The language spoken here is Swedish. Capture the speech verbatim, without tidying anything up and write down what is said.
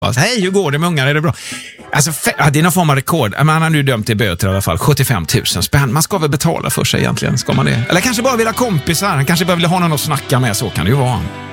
Hej, hur går det med ungar? Är det bra? Alltså, ja, det är någon form av rekord. Men han har nu dömt till böter i alla fall. sjuttiofem tusen spänn. Man ska väl betala för sig egentligen, ska man det? Eller kanske bara vilja kompisar. Han kanske bara vill ha någon att snacka med, så kan det ju vara.